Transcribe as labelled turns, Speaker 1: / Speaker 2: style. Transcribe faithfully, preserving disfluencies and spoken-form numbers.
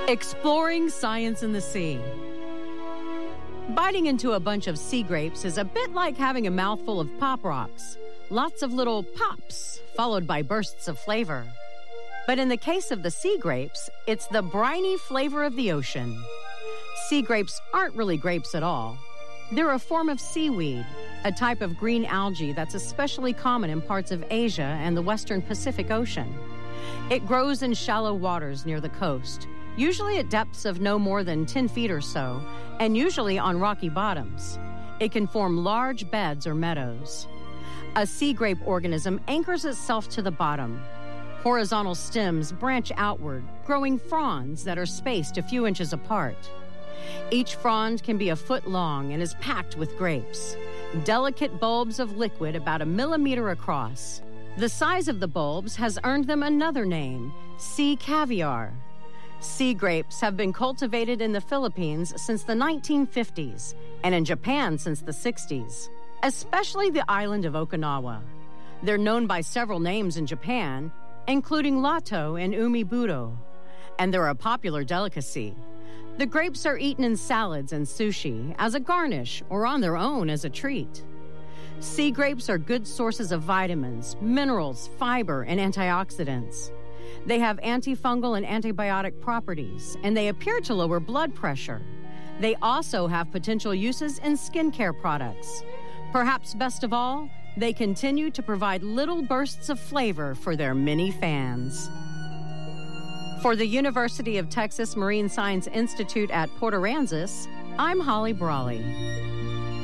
Speaker 1: Exploring science in the sea. Biting into a bunch of sea grapes is a bit like having a mouthful of pop rocks. Lots of little pops, followed by bursts of flavor. But in the case of the sea grapes, it's the briny flavor of the ocean. Sea grapes aren't really grapes at all. They're a form of seaweed, a type of green algae that's especially common in parts of Asia and the western Pacific Ocean. It grows in shallow waters near the coast, usually at depths of no more than ten feet or so, and usually on rocky bottoms. It can form large beds or meadows. A sea grape organism anchors itself to the bottom. Horizontal stems branch outward, growing fronds that are spaced a few inches apart. Each frond can be a foot long and is packed with grapes, delicate bulbs of liquid about a millimeter across. The size of the bulbs has earned them another name, sea caviar. Sea grapes have been cultivated in the Philippines since the nineteen fifties and in Japan since the sixties, especially the island of Okinawa. They're known by several names in Japan, including lato and umiburo, and they're a popular delicacy. The grapes are eaten in salads and sushi, as a garnish, or on their own as a treat. Sea grapes are good sources of vitamins, minerals, fiber, and antioxidants. They have antifungal and antibiotic properties, and they appear to lower blood pressure. They also have potential uses in skincare products. Perhaps best of all, they continue to provide little bursts of flavor for their many fans. For the University of Texas Marine Science Institute at Port Aransas, I'm Holly Brawley.